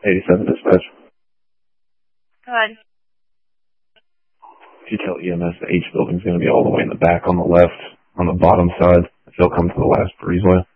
87 dispatch. Go ahead. If you tell EMS the H building's going to be all the way in the back on the left, on the bottom side, if they'll come to the last breezeway.